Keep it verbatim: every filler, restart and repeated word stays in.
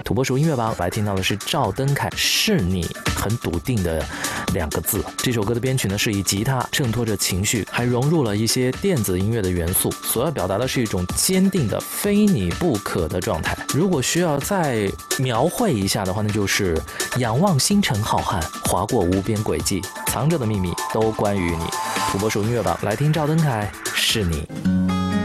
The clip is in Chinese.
土拨鼠音乐榜来听到的是赵登凯是你，很笃定的两个字。这首歌的编曲呢是以吉他衬托着情绪，还融入了一些电子音乐的元素，所要表达的是一种坚定的非你不可的状态。如果需要再描绘一下的话，那就是仰望星辰浩瀚，划过无边轨迹，藏着的秘密都关于你。土拨鼠音乐榜来听赵登凯是你。